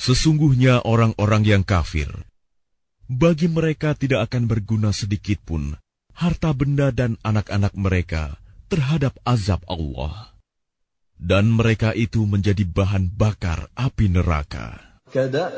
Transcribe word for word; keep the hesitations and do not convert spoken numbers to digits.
Sesungguhnya orang-orang yang kafir, bagi mereka tidak akan berguna sedikitpun harta benda dan anak-anak mereka terhadap azab Allah. Dan mereka itu menjadi bahan bakar api neraka.